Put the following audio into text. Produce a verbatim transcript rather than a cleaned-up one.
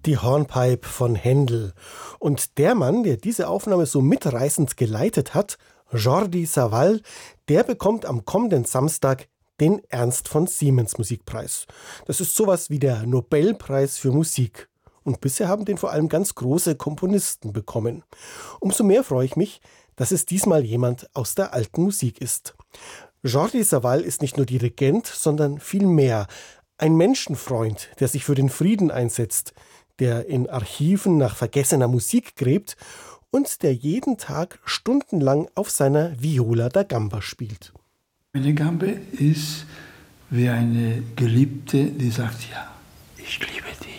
die Hornpipe von Händel. Und der Mann, der diese Aufnahme so mitreißend geleitet hat, Jordi Savall, der bekommt am kommenden Samstag den Ernst von Siemens Musikpreis. Das ist sowas wie der Nobelpreis für Musik. Und bisher haben den vor allem ganz große Komponisten bekommen. Umso mehr freue ich mich, dass es diesmal jemand aus der alten Musik ist. Jordi Savall ist nicht nur Dirigent, sondern viel mehr. Ein Menschenfreund, der sich für den Frieden einsetzt, der in Archiven nach vergessener Musik gräbt und der jeden Tag stundenlang auf seiner Viola da Gamba spielt. Eine Gambe ist wie eine Geliebte, die sagt, ja, ich liebe dich.